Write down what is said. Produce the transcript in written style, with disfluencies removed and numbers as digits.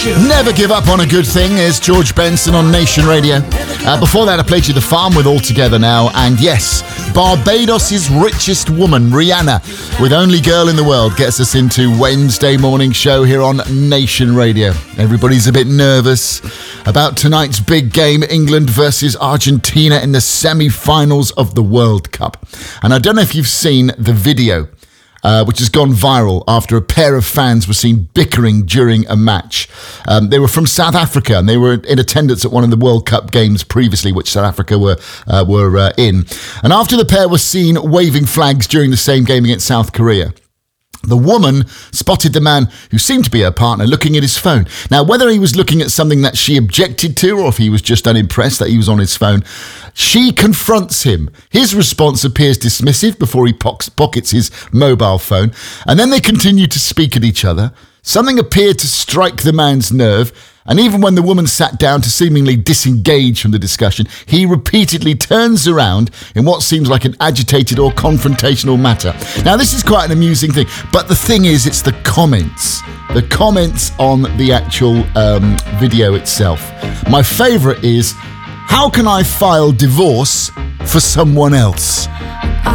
Never give up on a good thing is George Benson on Nation Radio. Before that, I played you The Farm with All Together Now. And yes, Barbados' richest woman, Rihanna, with Only Girl in the World, gets us into Wednesday morning show here on Nation Radio. Everybody's a bit nervous about tonight's big game, England versus Argentina in the semi-finals of the World Cup. And I don't know if you've seen the video, which has gone viral after a pair of fans were seen bickering during a match. They were from South Africa and they were in attendance at one of the World Cup games previously, which South Africa were in. And after the pair were seen waving flags during the same game against South Korea, the woman spotted the man who seemed to be her partner looking at his phone. Now, whether he was looking at something that she objected to or if he was just unimpressed that he was on his phone, she confronts him. His response appears dismissive before he pockets his mobile phone, and then they continue to speak at each other. Something appeared to strike the man's nerve, and even when the woman sat down to seemingly disengage from the discussion, he repeatedly turns around in what seems like an agitated or confrontational manner. Now, this is quite an amusing thing, but the thing is, it's the comments. The comments on the actual video itself. My favourite is, "How can I file divorce for someone else?"